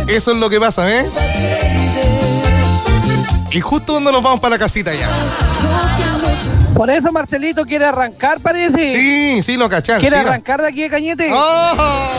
Eso es lo que pasa, ¿eh? Y justo cuando nos vamos para la casita ya. Por eso Marcelito quiere arrancar, parece. Sí, lo cachai. ¿Quiere arrancar de aquí de Cañete? ¡Oh!